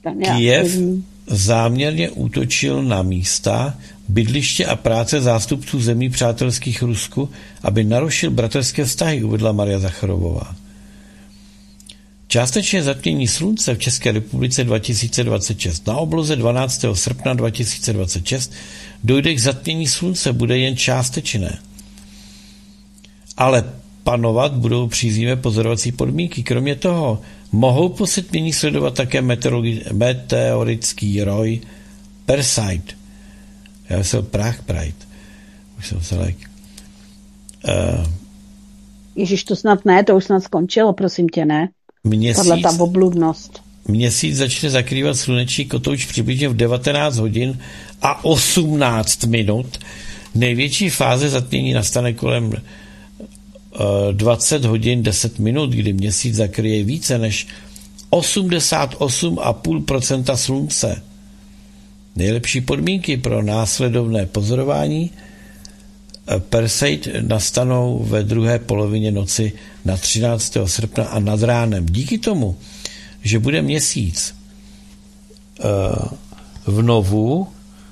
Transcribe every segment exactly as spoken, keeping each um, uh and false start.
Kyjev záměrně útočil na místa, bydliště a práce zástupců zemí přátelských Rusku, aby narušil bratrské vztahy, uvedla Maria Zacharovová. Částečné zatmění slunce v České republice dva tisíce dvacet šest. Na obloze dvanáctého srpna dva tisíce dvacet šest dojde k zatmění slunce, bude jen částečné. Ale panovat budou příznivé pozorovací podmínky. Kromě toho mohou po setmění sledovat také meteorický roj Perseid. Já jsem Prague Pride. Už jsem se like. Uh, Ježiš, to snad ne, to už snad skončilo, prosím tě, ne? Měsíc, Tahle ta obludnost. Měsíc začne zakrývat sluneční kotouč přibližně v devatenáct hodin a osmnáct minut. Největší fáze zatmění nastane kolem uh, dvacet hodin deset minut, kdy měsíc zakryje více než osmdesát osm celá pět procenta slunce. Nejlepší podmínky pro následovné pozorování Perseid nastanou ve druhé polovině noci na třináctého srpna a nad ránem. Díky tomu, že bude měsíc uh, v novu,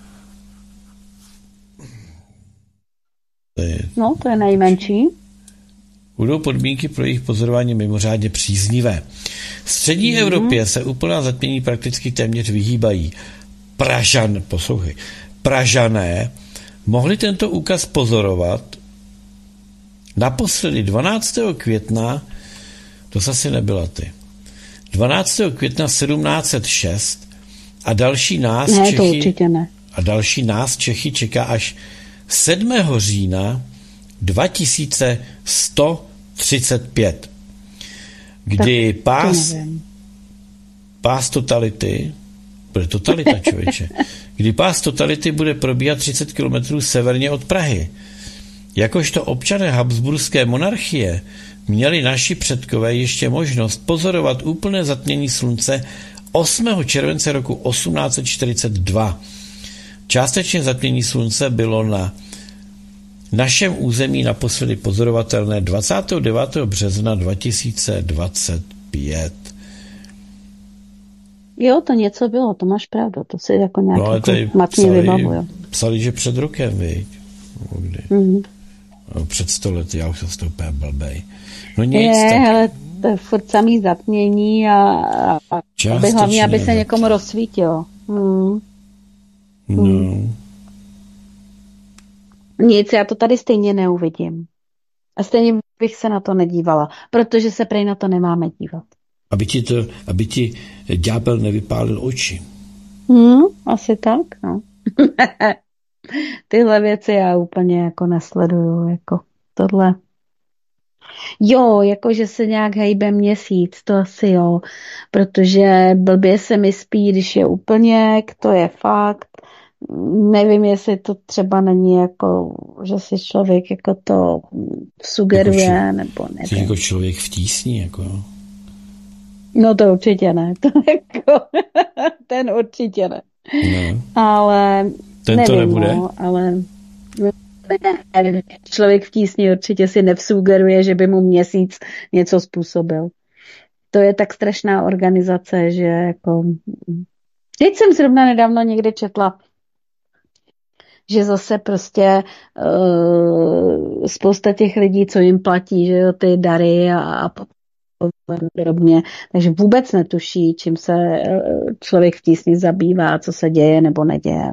to je, no, to je nejmenší, budou podmínky pro jejich pozorování mimořádně příznivé. V střední mm. Evropě se úplná zatmění prakticky téměř vyhýbají. Pražan, poslouchej, Pražané mohli tento úkaz pozorovat naposledy dvanáctého května, to zase nebyla ty, dvanáctého května sedmnáct set šest a další nás ne, Čechy, to určitě ne. a další nás Čechy čeká až sedmého října dva tisíce sto třicet pět, kdy tak, pás, pás totality, bude totalita, člověče, kdy pás totality bude probíhat třicet kilometrů severně od Prahy. Jakožto občané habsburské monarchie měli naši předkové ještě možnost pozorovat úplné zatmění slunce osmého července roku osmnáct set čtyřicet dva. Částečně zatmění slunce bylo na našem území naposledy pozorovatelné dvacátého devátého března dva tisíce dvacet pět. Jo, to něco bylo, to máš pravdu, to si jako nějak no, jako matně vybavuju. Psali, že před rokem, viď? Mm-hmm. No, před sto lety, já už jsem z toho úplně blbej. No nic, je, tak... ale to je furt samý zatmění a, a aby hlavně, aby se někomu rozsvítilo. Hmm. No. Hmm. Nic, já to tady stejně neuvidím. A stejně bych se na to nedívala, protože se prej na to nemáme dívat. Aby ti, to, aby ti ďábel nevypálil oči. Hmm, asi tak, no. Tyhle věci já úplně jako nesleduju, jako tohle. Jo, jako že se nějak hejbe měsíc, to asi jo, protože blbě se mi spí, když je úplněk, to je fakt. Nevím, jestli to třeba není jako, že si člověk jako to sugeruje, jako či, nebo nevím. Jsi jako člověk v tísni, jako. No to určitě ne, to jako, ten určitě ne. No. Ale ten nevím, to nebude? No, ale člověk v tísni určitě si nevsugeruje, že by mu měsíc něco způsobil. To je tak strašná organizace, že jako... Teď jsem zrovna nedávno někde četla, že zase prostě uh, spousta těch lidí, co jim platí, že jo, ty dary a, a podobně, takže vůbec netuší, čím se člověk v tísni zabývá, co se děje nebo neděje.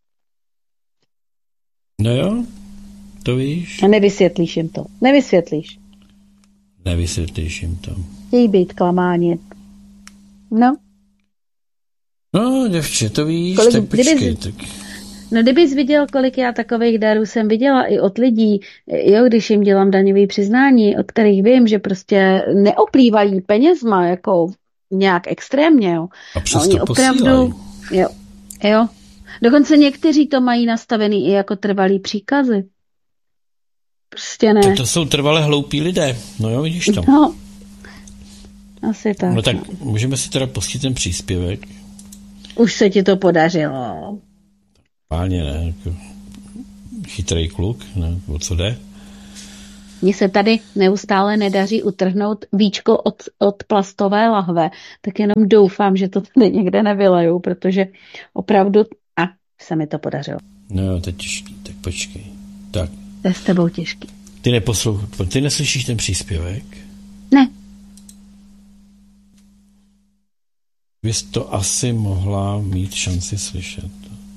No jo, to víš. A nevysvětlíš jim to. Nevysvětlíš. Nevysvětlíš jim to. Chtějí být klamáni. No. No, děvče, to víš, kolik, tak počkej. Kdyby, tak... No, kdybys viděl, kolik já takových darů jsem viděla i od lidí, jo, když jim dělám daňové přiznání, o kterých vím, že prostě neoplývají penězma, jako nějak extrémně, jo. A přesto posílají. Jo, jo. Dokonce někteří to mají nastavený i jako trvalý příkazy. Prostě ne. Tak to jsou trvale hloupí lidé. No jo, vidíš to. No, asi tak. No tak no. Můžeme si teda pustit ten příspěvek. Už se ti to podařilo. Páně ne, jako chytrý kluk, ne, o co jde. Mně se tady neustále nedaří utrhnout víčko od, od plastové lahve, tak jenom doufám, že to tady někde nevylejou, protože opravdu, a se mi to podařilo. No, to je těžký, tak počkej. Tak. To je s tebou těžký. Ty neposloucháš, ty neslyšíš ten příspěvek? Ne. Bys to asi mohla mít šanci slyšet.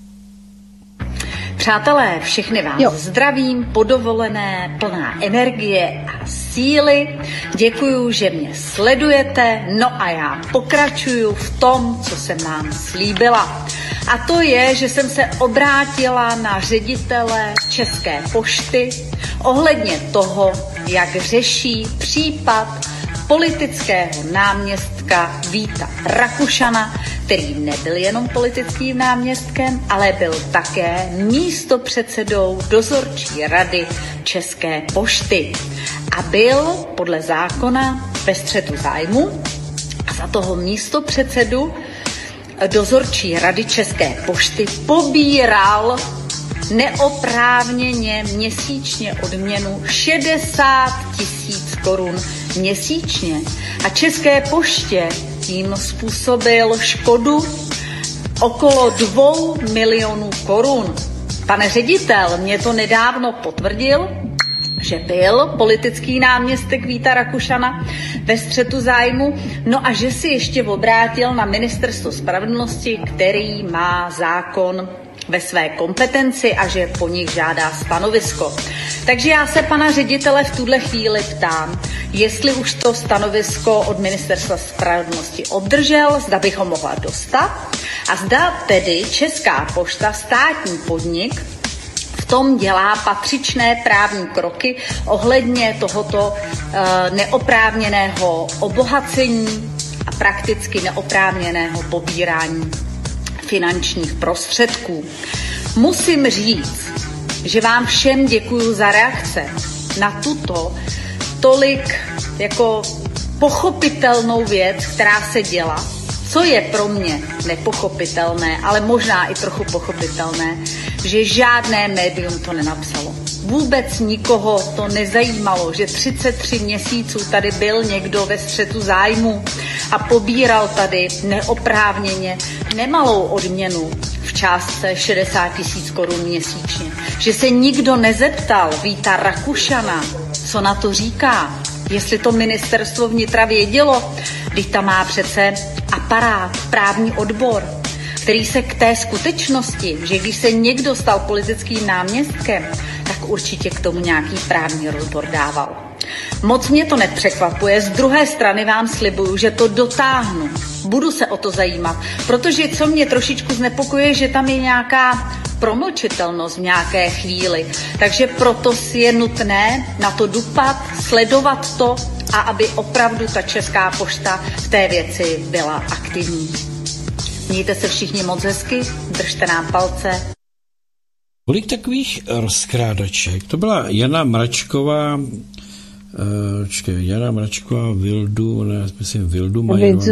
Přátelé, všechny vás jo. zdravím, podovolené, plná energie a síly. Děkuju, že mě sledujete, no a já pokračuju v tom, co jsem vám slíbila. A to je, že jsem se obrátila na ředitele České pošty ohledně toho, jak řeší případ politického náměstka Víta Rakušana, který nebyl jenom politickým náměstkem, ale byl také místopředsedou dozorčí rady České pošty. A byl podle zákona ve střetu zájmu a za toho místopředsedu dozorčí rady České pošty pobíral neoprávněně měsíčně odměnu šedesát tisíc korun měsíčně. A České poště tím způsobil škodu okolo dvou milionů korun. Pan ředitel mě to nedávno potvrdil, že byl politický náměstek Víta Rakušana ve střetu zájmu, no a že si ještě obrátil na Ministerstvo spravedlnosti, který má zákon ve své kompetenci a že po nich žádá stanovisko. Takže já se pana ředitele v tuhle chvíli ptám, jestli už to stanovisko od Ministerstva spravedlnosti obdržel, zda bych ho mohla dostat a zda tedy Česká pošta, státní podnik, v tom dělá patřičné právní kroky ohledně tohoto e, neoprávněného obohacení a prakticky neoprávněného pobírání finančních prostředků. Musím říct, že vám všem děkuju za reakce na tuto tolik jako pochopitelnou věc, která se děla, co je pro mě nepochopitelné, ale možná i trochu pochopitelné, že žádné médium to nenapsalo. Vůbec nikoho to nezajímalo, že třicet tři měsíců tady byl někdo ve střetu zájmu a pobíral tady neoprávněně nemalou odměnu v částce šedesát tisíc korun měsíčně. Že se nikdo nezeptal Víta Rakušana, co na to říká, jestli to ministerstvo vnitra vědělo, když tam má přece aparát, právní odbor, který se k té skutečnosti, že když se někdo stal politickým náměstkem, tak určitě k tomu nějaký právní rozbor dával. Moc mě to nepřekvapuje, z druhé strany vám slibuju, že to dotáhnu. Budu se o to zajímat, protože co mě trošičku znepokojuje, že tam je nějaká promlčitelnost v nějaké chvíli. Takže proto si je nutné na to dupat, sledovat to a aby opravdu ta Česká pošta v té věci byla aktivní. Mějte se všichni moc hezky, držte nám palce. Kolik takových rozkrádaček? To byla Jana Mračková, uh, čekaj, Jana Mračková, Vildu, ne, myslím Vildu Majerová.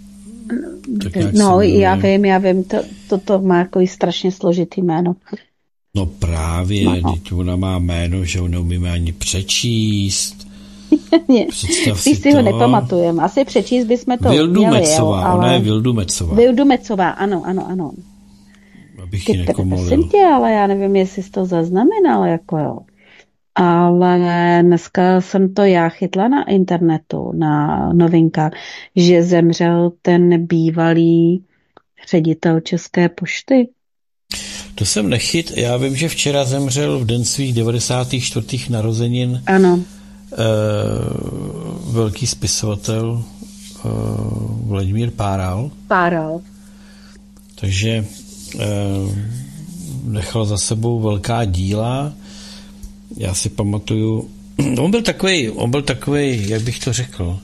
No, já vím, já vím, to, to, to má jako strašně složitý jméno. No právě, teď ona má jméno, že ho neumíme ani přečíst. Představ si, si to. ho nepamatujeme. Asi přečíst bychom to Vildu měli. Mecová, jo, ale... ona je Vildu Mecová. Vildu Mecová, ano, ano, ano. Abych ji nekomolil. Prosím tě, ale já nevím, jestli jsi to zaznamenal, jako jo. Ale dneska jsem to já chytla na internetu, na novinkách, že zemřel ten bývalý ředitel České pošty. To jsem nechyt. Já vím, že včera zemřel v den svých devadesátých čtvrtých narozenin. Ano. Eh, velký spisovatel eh, Vladimír Páral. Páral. Takže eh, nechal za sebou velká díla. Já si pamatuju, on byl takový, on byl takový, jak bych to řekl,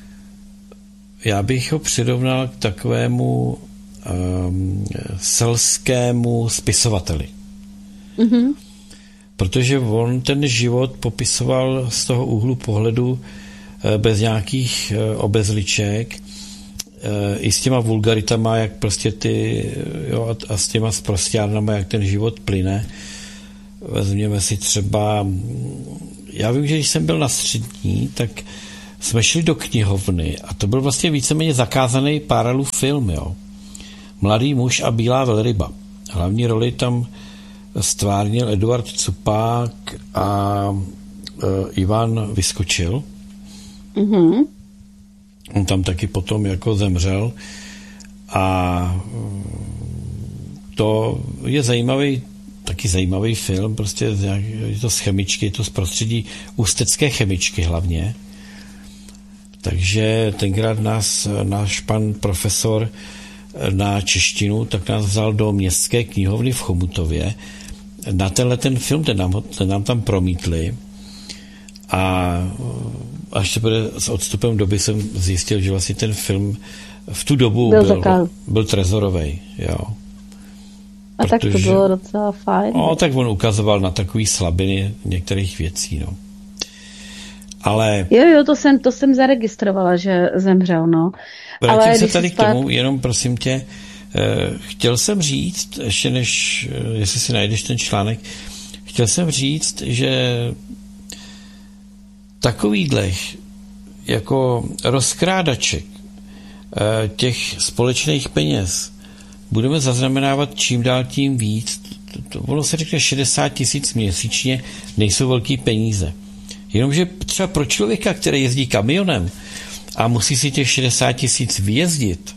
já bych ho přirovnal k takovému um, selskému spisovateli. Mm-hmm. Protože on ten život popisoval z toho úhlu pohledu bez nějakých obezliček i s těma vulgaritama, jak prostě ty, jo, a s těma sprosťárnama, jak ten život plyne. Vezměme si třeba já vím, že když jsem byl na střední, tak jsme šli do knihovny a to byl vlastně víceméně zakázaný Páralův film, jo. Mladý muž a bílá velryba. Hlavní roli tam stvárnil Eduard Cupák a uh, Ivan Vyskočil. Mm-hmm. On tam taky potom jako zemřel a to je zajímavý, taky zajímavý film, prostě je to z chemičky, je to z prostředí ústecké chemičky hlavně. Takže tenkrát nás, náš pan profesor na češtinu, tak nás vzal do městské knihovny v Chomutově. Na tenhle ten film, ten nám, ten nám tam promítli a až teprve s odstupem doby jsem zjistil, že vlastně ten film v tu dobu byl, byl, byl trezorovej, jo. A protože, tak to bylo docela fajn. No, tak on ukazoval na takový slabiny některých věcí, no. Ale... Jo, jo, to jsem, to jsem zaregistrovala, že zemřel, no. Vrátím Ale se tady spát... k tomu, jenom prosím tě, chtěl jsem říct, ještě než, jestli si najdeš ten článek, chtěl jsem říct, že takovýhlech jako rozkrádaček těch společných peněz budeme zaznamenávat čím dál tím víc. Ono se řekne šedesát tisíc měsíčně, nejsou velký peníze. Jenomže třeba pro člověka, který jezdí kamionem a musí si těch šedesát tisíc vyjezdit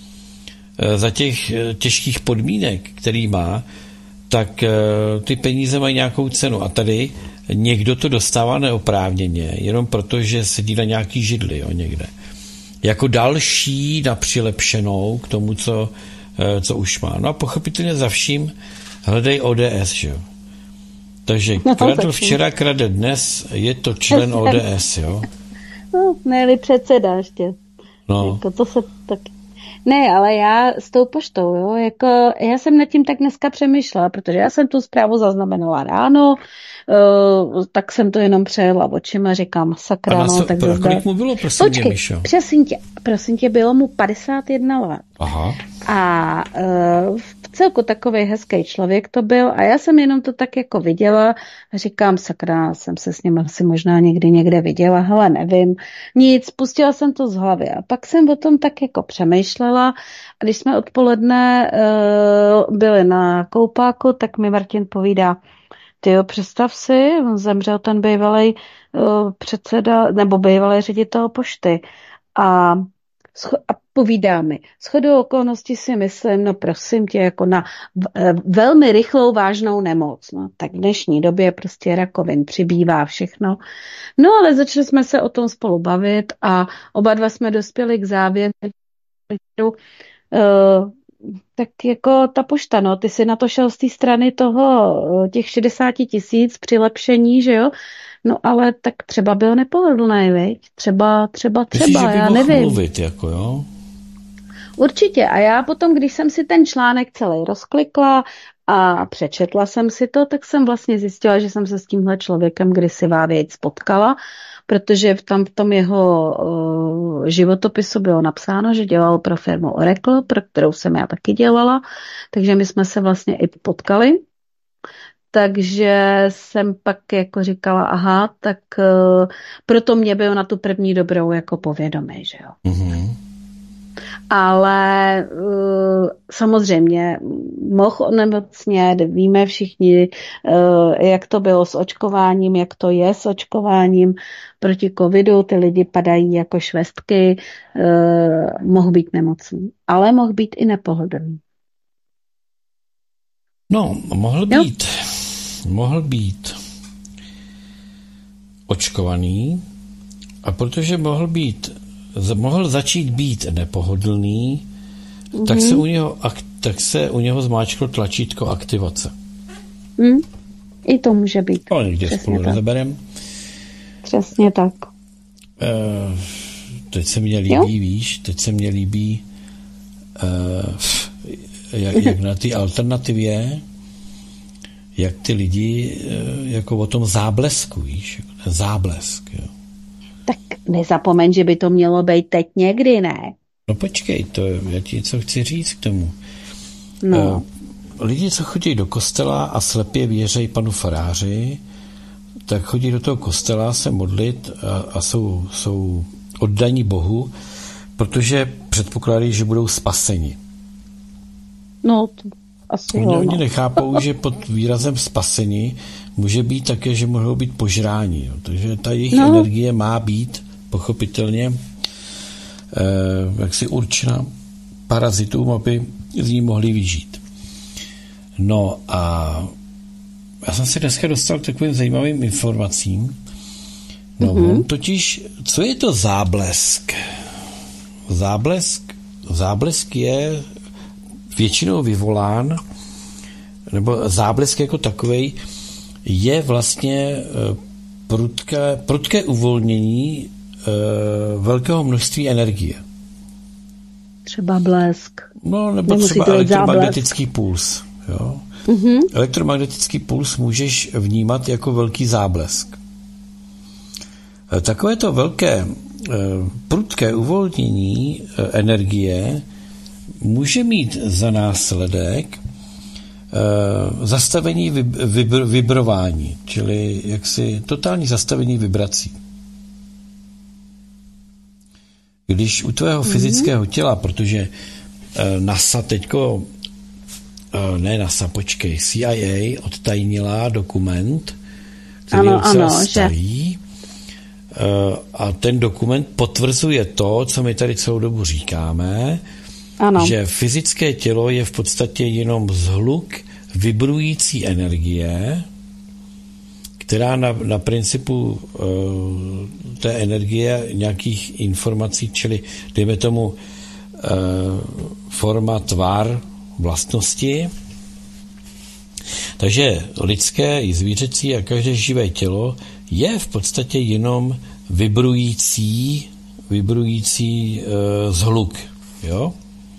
za těch těžkých podmínek, který má, tak ty peníze mají nějakou cenu. A tady někdo to dostává neoprávněně, jenom proto, že sedí na nějaký židli, jo, někde. Jako další na přilepšenou k tomu, co, co už má. No a pochopitelně za vším hledej O D S, že jo. Takže kradl včera, krade dnes, je to člen O D S, jo? No, ne-li předseda ještě. No. Jako to se taky... Ne, ale já s tou poštou, jo, jako já jsem nad tím tak dneska přemýšlela, protože já jsem tu zprávu zaznamenala ráno, uh, tak jsem to jenom přejela očima, říkám, sakra, no, tak zde... Kolik mu bylo, prosím Počkej, tě, Mišo? Prosím tě, prosím tě, bylo mu padesát jedna let. Aha. A uh, v celku takovej hezký člověk to byl a já jsem jenom to tak jako viděla a říkám, sakra, jsem se s ním asi možná někdy někde viděla, hele, nevím, nic, pustila jsem to z hlavy a pak jsem o tom tak jako přemýšlela a když jsme odpoledne uh, byli na koupáku, tak mi Martin povídá, tyjo, představ si, on zemřel ten bývalý uh, předseda, nebo bývalý ředitel pošty a a povídá mi. Shodou okolností si myslím, no prosím tě, jako na velmi rychlou vážnou nemoc. No, tak v dnešní době prostě rakovin přibývá všechno. No ale začali jsme se o tom spolu bavit a oba dva jsme dospěli k závěru, uh, tak jako ta pošta, no, ty si na to šel z té strany toho, těch šedesát tisíc přilepšení, že jo? No ale tak třeba byl nepohodlný, viď? Třeba, třeba, třeba, Myslíš, já nevím. Mluvit, jako jo? Určitě. A já potom, když jsem si ten článek celý rozklikla a přečetla jsem si to, tak jsem vlastně zjistila, že jsem se s tímhle člověkem kdysi vávěc spotkala, protože tam v tom jeho uh, životopisu bylo napsáno, že dělal pro firmu Oracle, pro kterou jsem já taky dělala, takže my jsme se vlastně i potkali. Takže jsem pak jako říkala, aha, tak uh, proto mě bylo na tu první dobrou jako povědomí, že jo. Mm-hmm. Ale uh, samozřejmě mohl onemocnět, víme všichni, uh, jak to bylo s očkováním, jak to je s očkováním proti covidu, ty lidi padají jako švestky, uh, mohl být nemocný, ale mohl být i nepohodlný. No, mohl být. Jo? Mohl být očkovaný a protože mohl být, mohl začít být nepohodlný, mm-hmm. tak se u něho, tak se u něho zmáčklo tlačítko aktivace. Mm. I to může být. Ale někde spolu rozeberem. Přesně tak. Uh, teď se mně líbí, jo? víš, teď se mně líbí uh, jak, jak na té alternativě jak ty lidi jako o tom záblesku, víš, jako ten záblesk, jo. Tak nezapomeň, že by to mělo být teď někdy, ne? No počkej, to já ti něco chci říct k tomu. No. Lidi, co chodí do kostela a slepě věří panu faráři, tak chodí do toho kostela se modlit a, a jsou, jsou oddaní Bohu, protože předpokládají, že budou spaseni. No, to asi Oni, jo, oni no. nechápou, že pod výrazem spaseni může být také, že mohou být požráni. Jo. Takže ta jejich no. energie má být pochopitelně eh, jaksi určena parazitům, aby z ní mohli vyžít. No a já jsem se dneska dostal k takovým zajímavým informacím. No, mm-hmm. totiž, co je to záblesk? Záblesk, záblesk je většinou vyvolán, nebo záblesk jako takovej je vlastně prudké, prudké uvolnění uh, velkého množství energie. Třeba blesk. No, nebo Nemusí třeba elektromagnetický záblesk. Puls. Jo? Mm-hmm. Elektromagnetický puls můžeš vnímat jako velký záblesk. Takovéto velké prudké uvolnění energie může mít za následek zastavení vibr- vibrování, čili jaksi totální zastavení vibrací. Když u tvého mm-hmm. fyzického těla, protože NASA teďko, ne NASA, počkej, C I A odtajnila dokument, který ano, je docela ano, starý, že... a ten dokument potvrzuje to, co my tady celou dobu říkáme, ano. že fyzické tělo je v podstatě jenom zhluk vibrující energie, která na, na principu uh, té energie nějakých informací, čili dejme tomu uh, forma, tvar, vlastnosti. Takže lidské i zvířecí a každé živé tělo je v podstatě jenom vibrující, vibrující uh, zhluk. Jo?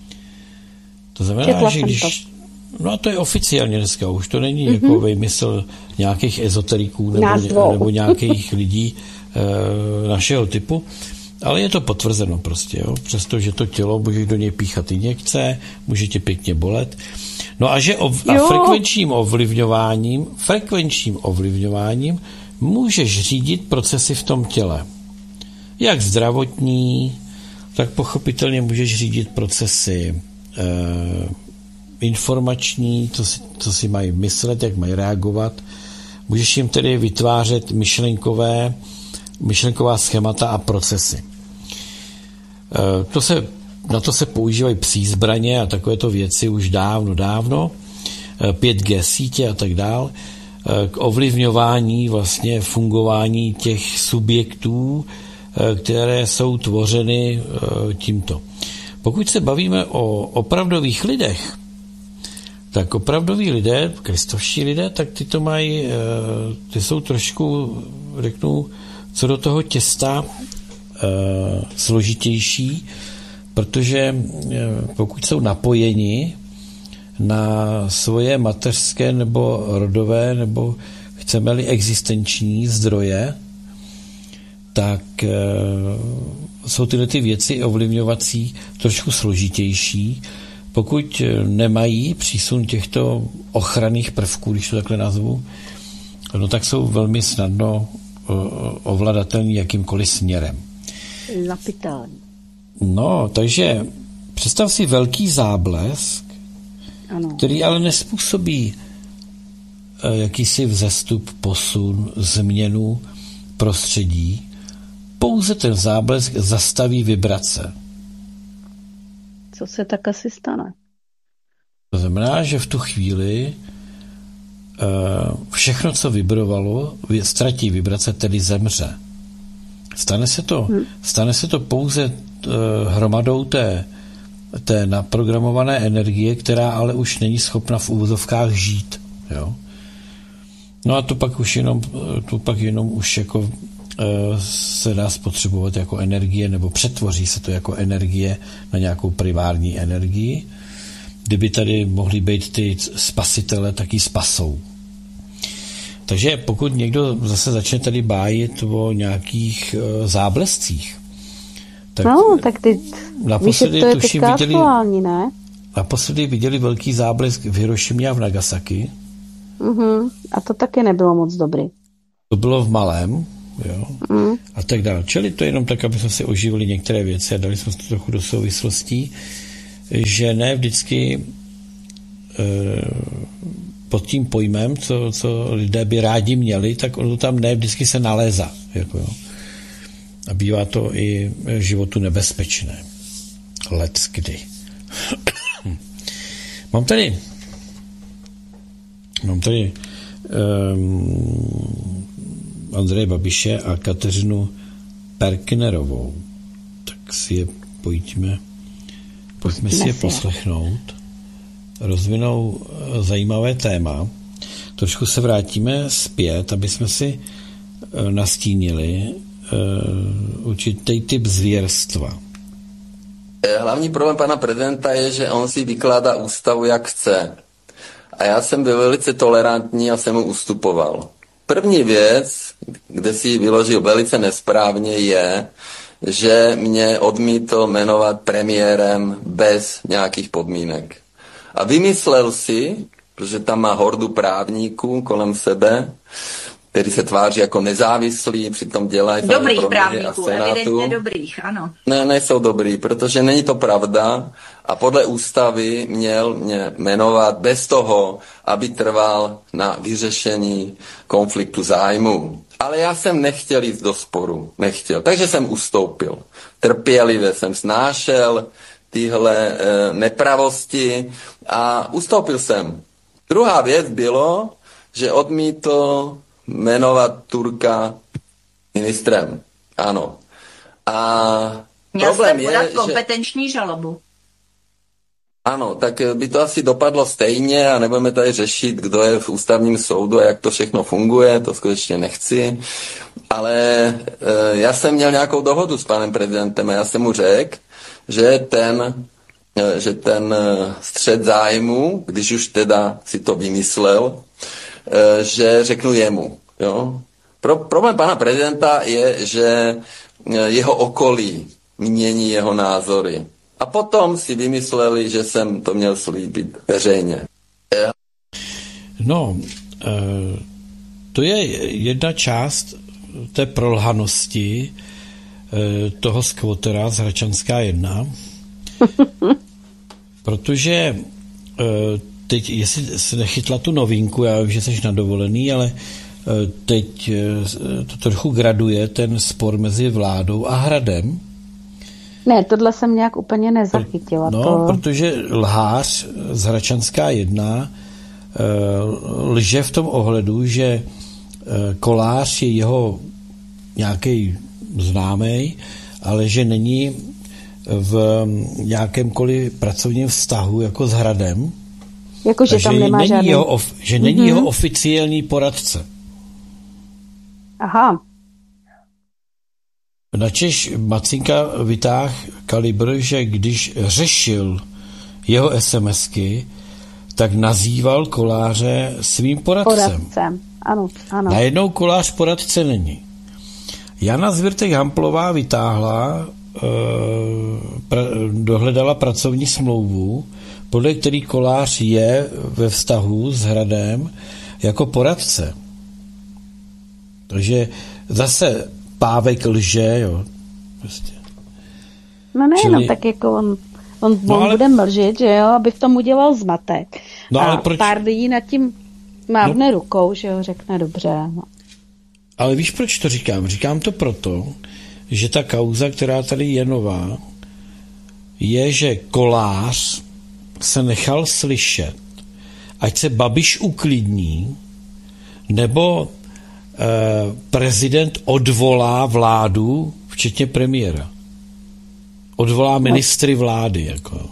To znamená, Četla že když... To. No a to je oficiálně dneska, už to není mm-hmm. jako vymysl nějakých ezoteriků nebo, nebo nějakých lidí e, našeho typu, ale je to potvrzeno prostě, jo? Přestože to tělo, můžeš do něj píchat injekce, může tě pěkně bolet. No a že ov, a frekvenčním ovlivňováním, frekvenčním ovlivňováním můžeš řídit procesy v tom těle. Jak zdravotní, tak pochopitelně můžeš řídit procesy e, informační, co si, co si mají myslet, jak mají reagovat. Můžeš jim tedy vytvářet myšlenkové, myšlenková schémata a procesy. E, to se, na to se používají psí zbraně a takovéto věci už dávno, dávno. E, pět G sítě a tak dál. E, k ovlivňování vlastně fungování těch subjektů, e, které jsou tvořeny e, tímto. Pokud se bavíme o opravdových lidech, tak opravdoví lidé, kristovští lidé, tak ty to mají, ty jsou trošku, řeknu, co do toho těsta složitější, protože pokud jsou napojeni na svoje mateřské nebo rodové, nebo chceme-li existenční zdroje, tak jsou tyhle ty věci ovlivňovací trošku složitější. Pokud nemají přísun těchto ochranných prvků, když to takhle nazvu, no tak jsou velmi snadno ovladatelní jakýmkoliv směrem. Zapitální. No, takže představ si velký záblesk, ano. který ale nespůsobí jakýsi vzestup, posun, změnu prostředí. Pouze ten záblesk zastaví vibrace. Co se tak asi stane? To znamená, že v tu chvíli všechno, co vibrovalo, ztratí vibrace, tedy zemře. Stane se to, hmm. stane se to pouze hromadou té, té naprogramované energie, která ale už není schopna v úvozovkách žít. Jo? No a to pak už jenom, to pak jenom už jako se dá spotřebovat jako energie, nebo přetvoří se to jako energie na nějakou privátní energii. Kdyby tady mohly být ty spasitele, tak ji spasou. Takže pokud někdo zase začne tady bájit o nějakých uh, záblescích, tak, no, tak ty, naposledy, víš, to je tuším, viděli, aktuální, ne? naposledy viděli velký záblesk v Hirošimě a v Nagasaki. Uh-huh. A to taky nebylo moc dobrý. To bylo v malém, jo, mm. a tak dále. Čili to jenom tak, aby jsme si oživili některé věci a dali jsme to trochu do souvislostí, že ne vždycky e, pod tím pojmem, co, co lidé by rádi měli, tak ono tam ne vždycky se nalézá. Jako, jo. A bývá to i životu nebezpečné. Leckdy. Mám tady mám tady um, Andreje Babiše a Kateřinu Perknerovou. Tak si je pojďme pojďme si je poslechnout. Rozvinou zajímavé téma. Trošku se vrátíme zpět, aby jsme si nastínili uh, určitý typ zvěrstva. Hlavní problém pana prezidenta je, že on si vykládá ústavu, jak chce. A já jsem byl velice tolerantní a jsem mu ustupoval. První věc, kde si vyložil velice nesprávně, je, že mě odmítl jmenovat premiérem bez nějakých podmínek. A vymyslel si, protože tam má hordu právníků kolem sebe, který se tváří jako nezávislí, přitom dělají... Dobrých právníků, evidentně dobrých, ano. Ne, nejsou dobrý, protože není to pravda a podle ústavy měl mě jmenovat bez toho, aby trval na vyřešení konfliktu zájmu. Ale já jsem nechtěl jít do sporu, nechtěl, takže jsem ustoupil. Trpělivě jsem snášel tyhle e, nepravosti a ustoupil jsem. Druhá věc bylo, že odmítl jmenovat Turka ministrem. Ano. A měl problém jste podat je, kompetenční že... žalobu. Ano, tak by to asi dopadlo stejně a nebudeme tady řešit, kdo je v ústavním soudu a jak to všechno funguje, to skutečně nechci. Ale e, já jsem měl nějakou dohodu s panem prezidentem a já jsem mu řekl, že ten, e, že ten střet zájmu, když už teda si to vymyslel, e, že řeknu jemu. Jo? Pro, problém pana prezidenta je, že jeho okolí mění jeho názory. A potom si vymysleli, že jsem to měl slíbit veřejně. No, to je jedna část té prolhanosti toho skvotera z Hračanská jedna, protože teď, jestli se nechytla tu novinku, já vím, že jsi na dovolený, ale teď to trochu graduje ten spor mezi vládou a Hradem. Ne, tohle jsem nějak úplně nezachytila. No, to... protože lhář z Hračanská jedna lže v tom ohledu, že Kolář je jeho nějaký známý, ale že není v nějakémkoliv pracovním vztahu jako s Hradem. Jako, že tam nemá není žádný... jeho, že není mm-hmm. jeho oficiální poradce. Aha. Načež Macinka vytáhl kalibr, že když řešil jeho SMSky, tak nazýval Koláře svým poradcem. Poradcem, ano, ano. Najednou Kolář poradce není. Jana Zvirtek-Hamplová vytáhla, e, pra, dohledala pracovní smlouvu, podle který Kolář je ve vztahu s Hradem jako poradce. Takže zase Pávek lže, jo. Prostě. No ne, Čili... no tak jako on, on, no, on ale... bude mlžit, že jo, aby v tom udělal zmatek. No, a ale proč... pár lidí nad tím mávne no. rukou, že jo, řekne dobře. No. Ale víš, proč to říkám? Říkám to proto, že ta kauza, která tady je nová, je, že Kolář se nechal slyšet, ať se Babiš uklidní, nebo prezident odvolá vládu, včetně premiéra. Odvolá ministry vlády, jako.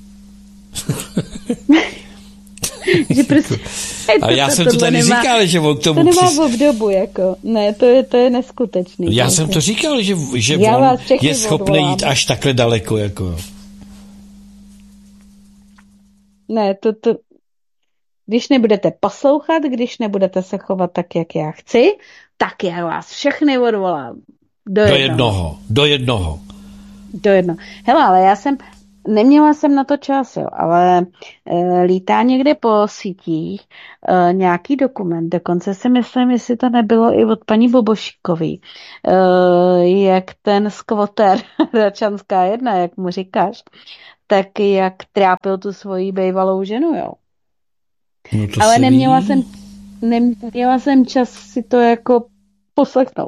že prostě, a já to, jsem to tady nemá, říkal, že on k tomu... To nemá přis... obdobu, jako. Ne, to je, to je neskutečný. Já jsem to říkal, že, že on je schopný jít až takhle daleko, jako. Ne, to, to... Když nebudete poslouchat, když nebudete se chovat tak, jak já chci, tak já vás všechny odvolám. Do jednoho. Do jednoho. Do jednoho. Do jednoho. Hele, ale já jsem neměla jsem na to čas, jo, ale e, lítá někde po sítích e, nějaký dokument, dokonce si myslím, jestli to nebylo i od paní Bobošíkový, e, jak ten skvoter Račanská jedna, jak mu říkáš, tak jak trápil tu svoji bývalou ženu, jo. No to ale neměla ví. jsem, neměla jsem čas si to jako poslechnout.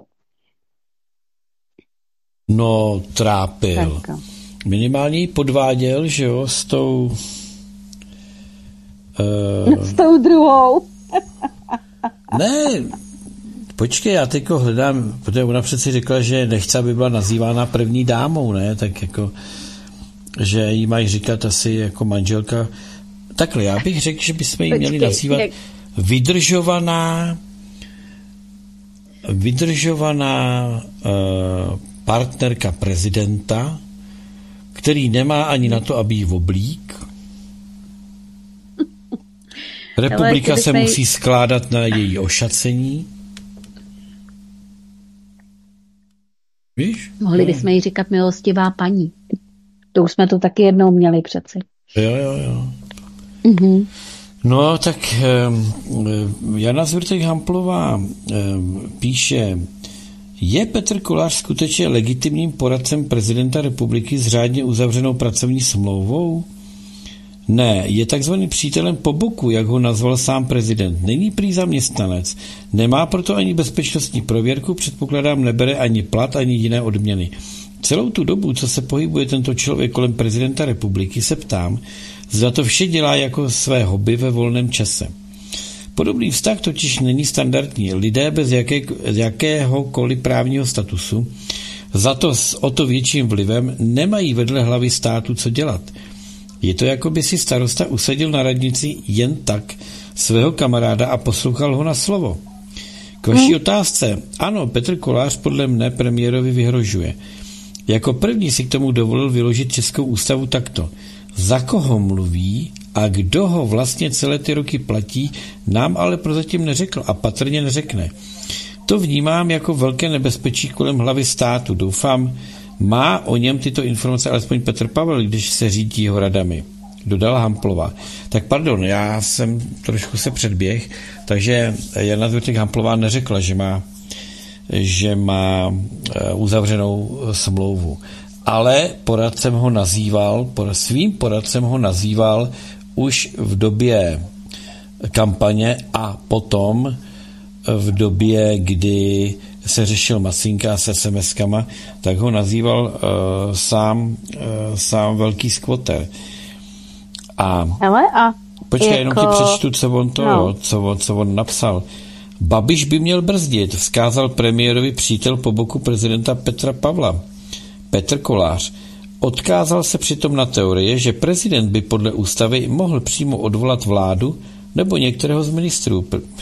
No, trápil. Tak. Minimálně ji podváděl, že jo, s tou... Uh, s tou druhou. ne, počkej, já teďko hledám, protože ona přeci řekla, že nechce, aby byla nazývána první dámou, ne, tak jako, že jí mají říkat asi jako manželka. Takhle, já bych řekl, že bychom ji měli nazývat vydržovaná vydržovaná uh, partnerka prezidenta, který nemá ani na to, aby jí oblík. Republika Ale se bychom... musí skládat na její ošacení. Víš? Mohli no. bychom jí říkat milostivá paní. To už jsme to taky jednou měli přeci. Jo, jo, jo. Mhm. No, tak Jana Zvrtek-Hamplová píše, je Petr Kolář skutečně legitimním poradcem prezidenta republiky s řádně uzavřenou pracovní smlouvou? Ne, je takzvaný přítelem po boku, jak ho nazval sám prezident. Není prý zaměstnanec, nemá proto ani bezpečnostní prověrku, předpokládám, nebere ani plat, ani jiné odměny. Celou tu dobu, co se pohybuje tento člověk kolem prezidenta republiky, se ptám, zda to vše dělá jako své hobby ve volném čase. Podobný vztah totiž není standardní. Lidé bez jaké, jakéhokoliv právního statusu, za to s o to větším vlivem, nemají vedle hlavy státu co dělat. Je to, jako by si starosta usadil na radnici jen tak svého kamaráda a poslouchal ho na slovo. K vaší hmm. otázce. Ano, Petr Kolář podle mne premiérovi vyhrožuje. Jako první si k tomu dovolil vyložit Českou ústavu takto. Za koho mluví a kdo ho vlastně celé ty roky platí, nám ale prozatím neřekl a patrně neřekne. To vnímám jako velké nebezpečí kolem hlavy státu. Doufám, má o něm tyto informace alespoň Petr Pavel, když se řídí jeho radami. Dodala Hamplová. Tak pardon, já jsem trošku se předběh, takže Jana Zvrtek-Hamplová neřekla, že má, že má uzavřenou smlouvu. Ale poradcem ho nazýval, svým poradcem ho nazýval už v době kampaně a potom v době, kdy se řešil Masinka s es em eskama, tak ho nazýval uh, sám, uh, sám velký skvoter. A, Hele, a počkej, jako... jenom ti přečtu, co on, to, no. co, co on napsal. Babiš by měl brzdit, vzkázal premiérovi přítel po boku prezidenta Petra Pavla. Petr Kolář odkázal se přitom na teorie, že prezident by podle ústavy mohl přímo odvolat vládu nebo některého z ministrů.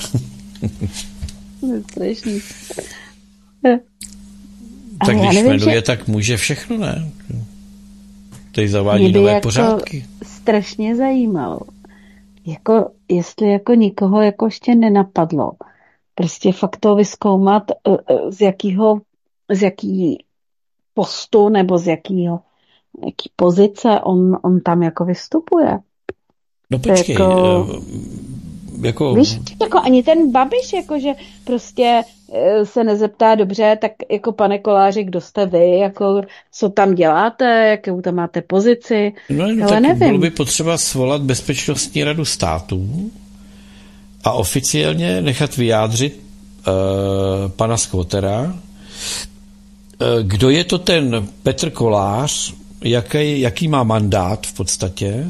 Tak když nevím, jmenuje, že... tak může všechno, ne? Teď zavádí nové jako pořádky. Strašně zajímalo. Jako, jestli jako nikoho jako ještě nenapadlo. Prostě fakt to vyzkoumat, z jakýho, z jaký postu nebo z jakýho, jaký pozice on, on tam jako vystupuje. No počkej, jako, jako... Víš, jako ani ten Babiš, jakože prostě se nezeptá dobře, tak jako pane Koláři, kdo jste vy, jako co tam děláte, jakou tam máte pozici, no, no, tak nevím. Bylo by potřeba svolat Bezpečnostní radu státu a oficiálně nechat vyjádřit uh, pana Skvotera. Kdo je to ten Petr Kolář, jaký, jaký má mandát v podstatě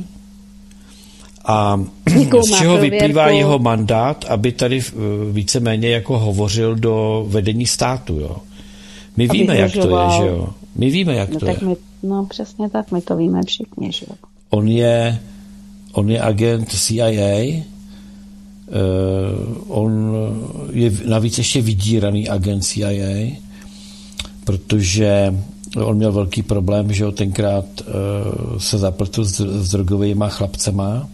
a z čeho vyplývá jeho mandát, aby tady víceméně jako hovořil do vedení státu, jo. My aby víme, vyžoval. Jak to je, že jo. My víme, jak no, to tak je. My, no přesně tak, my to víme všichni, že jo. On je, on je agent C I A, uh, on je navíc ještě vydíraný agent C I A, protože on měl velký problém, že ho tenkrát uh, se zapletl s, s drogovýma chlapcema,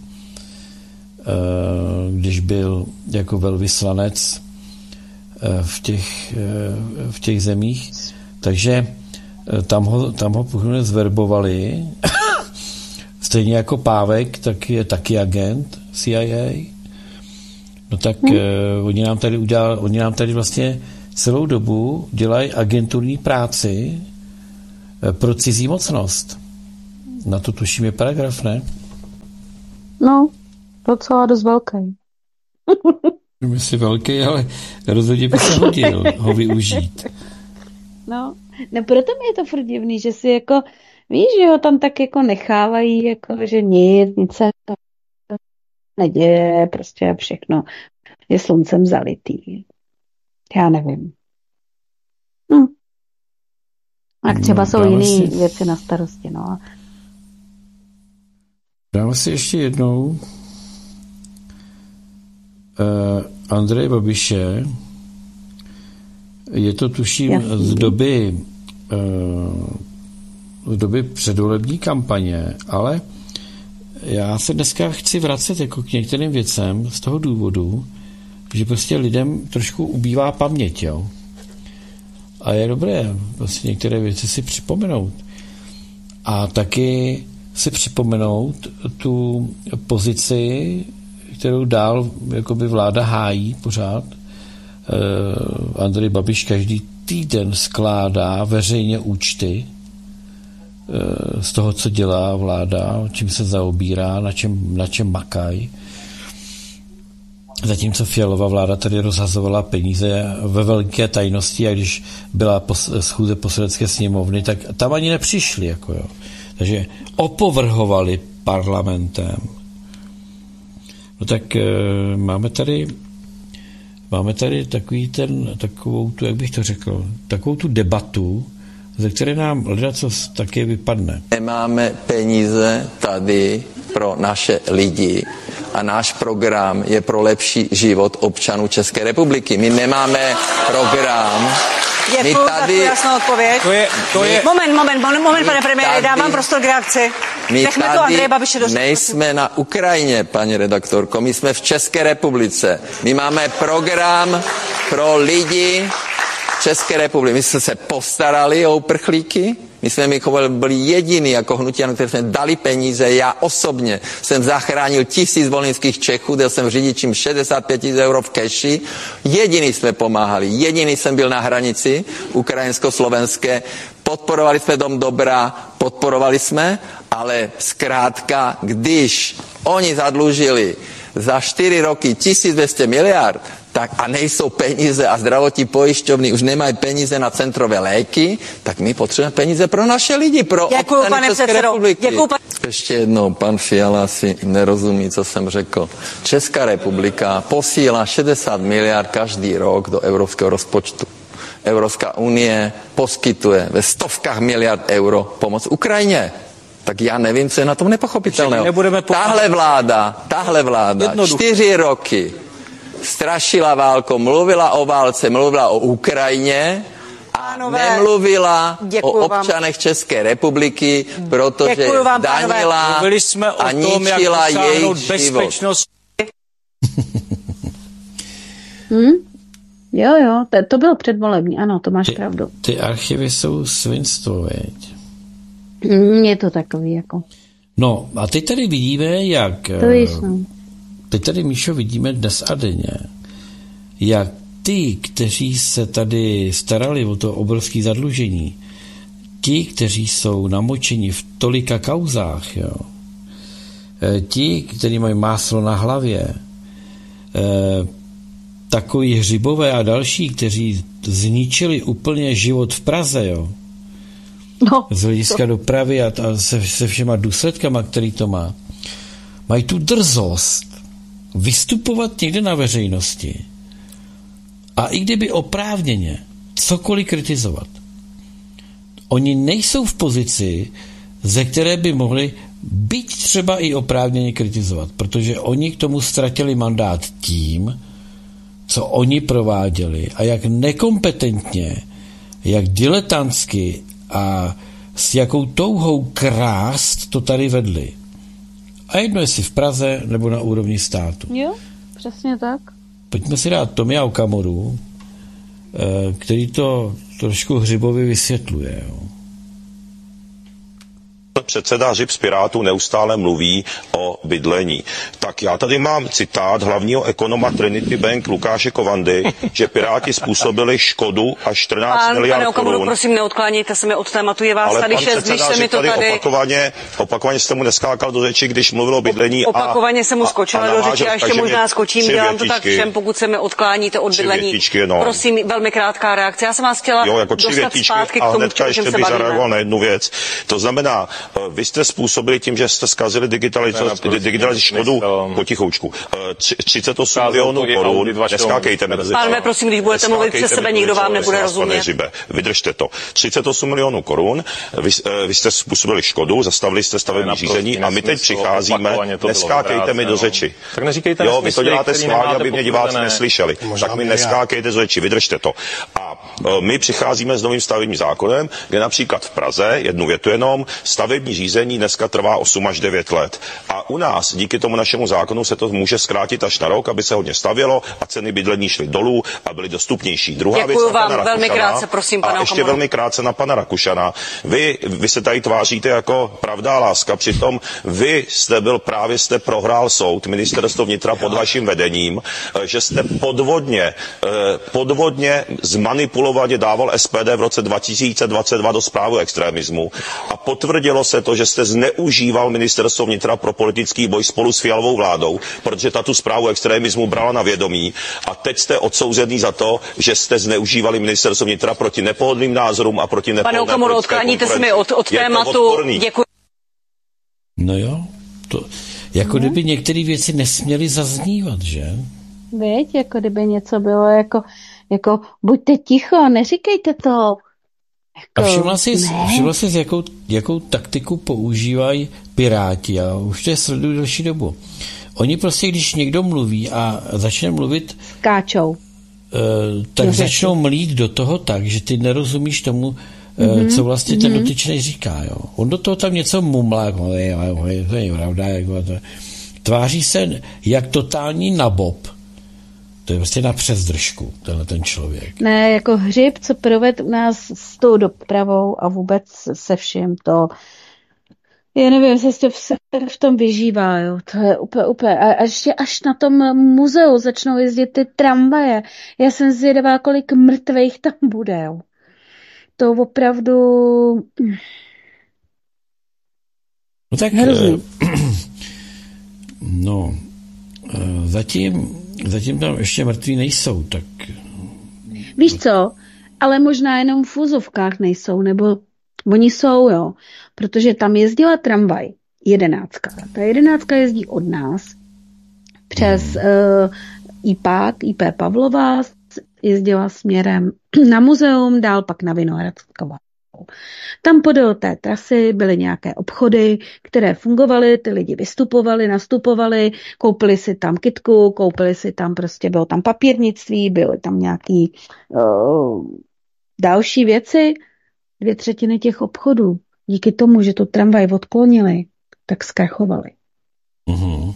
uh, když byl jako velvyslanec uh, v, těch, uh, v těch zemích. Takže uh, tam ho, tam ho původně zverbovali stejně jako Pávek, tak je taky agent C I A. No tak hmm. eh, oni nám tady udělali, oni nám tady vlastně celou dobu dělají agenturní práci eh, pro cizí mocnost. Na to tuším je paragraf, ne? No, docela dost velký. Myslím velký, ale rozhodně by se hodil ho využít. No, no proto mi je to furt divný, že si jako, víš, že ho tam tak jako nechávají, jako, že nic, nic se to neděje, prostě všechno je sluncem zalitý. Já nevím. Hm. A třeba no, jsou jiné si... věci na starosti, no. Dáme si ještě jednou uh, Andreje Babiše. Je to tuším Jasný. z doby uh, z doby předvolební kampaně, ale já se dneska chci vracet jako k některým věcem z toho důvodu, že prostě lidem trošku ubývá paměť, jo. A je dobré prostě některé věci si připomenout. A taky si připomenout tu pozici, kterou dál jakoby vláda hájí pořád. Uh, Andrej Babiš každý týden skládá veřejně účty uh, z toho, co dělá vláda, čím se zaobírá, na čem, na čem makají. Zatímco Fialova vláda tady rozhazovala peníze ve velké tajnosti, a když byla pos- schůze Poslanecké sněmovny, tak tam ani nepřišli. Jako jo. Takže opovrhovali parlamentem. No tak e, máme tady máme tady takový ten, takovou tu, jak bych to řekl, takovou tu debatu, ze které nám ledacos taky vypadne. Nemáme peníze tady pro naše lidi a náš program je pro lepší život občanů České republiky. My nemáme program. Děkuji za tu jasnou odpověď. To je, to je... Moment, moment, moment, moment pane premiére, dávám prostor k reakci. My Nechme to Andreje Babiše dostat. Nejsme na Ukrajině, paní redaktorko, my jsme v České republice. My máme program pro lidi České republiky. My jsme se postarali o uprchlíky, my jsme byli jediný jako hnutí, na které jsme dali peníze. Já osobně jsem zachránil tisíc volinských Čechů, dal jsem řidičím šedesát pět tisíc euro v keši. Jediný jsme pomáhali, jediný jsem byl na hranici ukrajinsko-slovenské. Podporovali jsme Dom dobra, podporovali jsme, ale zkrátka, když oni zadlužili za čtyři roky tisíc dvě stě miliard, tak a nejsou peníze a zdravotní pojišťovny už nemají peníze na centrové léky, tak my potřebujeme peníze pro naše lidi, pro Děkuju, občany České předsedo. republiky. Děkuju, pan... Ještě jednou, pan Fiala si nerozumí, co jsem řekl. Česká republika posílá šedesát miliard každý rok do evropského rozpočtu. Evropská unie poskytuje ve stovkách miliard euro pomoc Ukrajině. Tak já nevím, co je na tom nepochopitelného. Tahle vláda, tahle vláda, Jednoduch. čtyři roky strašila válkou, mluvila o válce, mluvila o Ukrajině a pánové, nemluvila o občanech vám. České republiky, protože vám, danila a ničila jejich život. Hmm? Jo, jo, to, to bylo předvolební, ano, to máš ty, pravdu. Ty archivy jsou svinstvo, veď? Je to takový, jako. No, a teď tady vidíme, jak... To víš, no. Teď tady, Míšo, vidíme dnes a denně, jak ty, kteří se tady starali o to obrovské zadlužení, ti, kteří jsou namočeni v tolika kauzách, jo, ti, kteří mají máslo na hlavě, takový Hřibové a další, kteří zničili úplně život v Praze, jo, no, z hlediska to... dopravy a, a se, se všema důsledkama, který to má, mají tu drzost vystupovat někde na veřejnosti a i kdyby oprávněně cokoliv kritizovat. Oni nejsou v pozici, ze které by mohli být třeba i oprávněně kritizovat, protože oni k tomu ztratili mandát tím, co oni prováděli a jak nekompetentně, jak diletantsky a s jakou touhou krást to tady vedli. A jedno jestli v Praze nebo na úrovni státu. Jo, přesně tak. Pojďme si dát Tomia Okamoru, který to trošku Hřibovi vysvětluje. Jo. předseda Hřib z Pirátů neustále mluví o bydlení. Tak já tady mám citát hlavního ekonoma Trinity Bank Lukáše Kovandy, že Piráti způsobili škodu až čtrnáct Pán, miliard pane Okamuro, korun. prosím, neodklánějte se mi od tématu, je vás Ale tady pan šest, když se mi to tady, tady... Opakovaně, opakovaně jste mu neskákal do řeči, když mluvil o bydlení. Opakovaně jsem mu skočila a, do řeči a ještě možná skočím, dělám to tak všem, pokud se mi odkláníte od bydlení. Větičky, no. Prosím, velmi krátká reakce. Já jsem vás chtěla jo, jako dostat zpátky k tomu, hnedka o čem ještě se bych bavíme. zareagoval na jednu věc. To znamená, vy jste způsobili tím, že jste zkazili digitalizaci digitalizaci škodu potichoučku. třicet osm milionů korun, neskákejte mi. Pánové, prosím, když budete mluvit přes sebe, nikdo vám nebude rozumět. Vydržte to. třicet osm milionů korun, vy, vy jste způsobili škodu, zastavili jste stavební řízení a my teď přicházíme, neskákejte mi do řeči. Tak neříkejte jo, vy to děláte schválně, aby mě diváci neslyšeli. Tak mi neskákejte do řeči, vydržte to. A my přicházíme s novým stavebním zákonem, kde například v Praze, jednu větu jenom, stavební řízení dneska trvá osm až devět let. A u nás díky tomu našemu zákonu se to může zkrátit až na rok, aby se hodně stavělo a ceny bydlení šly dolů a byly dostupnější. Druhá Děkuju věc na vám pana velmi Rakušana, krátce, prosím, pana a ještě Okamuro. velmi krátce na pana Rakušana. Vy, vy se tady tváříte jako pravda a láska, přitom vy jste byl právě jste prohrál soud, ministerstvo vnitra pod vaším vedením, že jste podvodně, podvodně zmanipulovaně dával S P D v roce dva tisíce dvacet dva do zprávy extremismu a potvrdilo se to, že jste zneužíval ministerstvo vnitra pro politický boj spolu s Fialovou vládou, protože ta tu zprávu extremismu brala na vědomí a teď jste odsouzený za to, že jste zneužívali ministerstvo vnitra proti nepohodlným názorům a proti nepohodlné Pane Okamuro, odkláníte se mi od, od tématu. Děkuji. No jo, to, jako no. kdyby některé věci nesměly zaznívat, že? Víď, jako kdyby něco bylo jako, jako buďte ticho, neříkejte to. Jako, a všimla jsi, všimla jsi jakou, jakou taktiku používají Piráti a už to je sledují delší dobu. Oni prostě, když někdo mluví a začne mluvit Skáčou. Uh, tak no, začnou mlít do toho tak, že ty nerozumíš tomu, mm-hmm. uh, co vlastně ten mm-hmm. dotyčný říká. Jo. On do toho tam něco mumlá, jako, to je pravda, jako, to. Tváří se jak totální nabob. To je prostě na přezdržku, tenhle ten člověk. Ne, jako Hřib, co proved u nás s tou dopravou a vůbec se vším, to já nevím, se v, v tom vyžívá, jo. To je úplně, úplně. A ještě až na tom muzeu začnou jezdit ty tramvaje. Já jsem zvědavá, kolik mrtvejch tam bude, jo. To opravdu... No tak... Hrozný. No, zatím, zatím tam ještě mrtví nejsou, tak... Víš co? Ale možná jenom v úzovkách nejsou, nebo oni jsou, jo. Protože tam jezdila tramvaj, jedenáctka. Ta jedenáctka jezdí od nás přes uh, IPák, I P Pavlova, jezdila směrem na muzeum, dál pak na Vinohradskou. Tam podél té trasy byly nějaké obchody, které fungovaly, ty lidi vystupovali, nastupovali, koupili si tam kytku, koupili si tam prostě, bylo tam papírnictví, byly tam nějaký uh, další věci. Dvě třetiny těch obchodů, díky tomu, že tu tramvaj odklonili, tak zkrachovali. Uh-huh.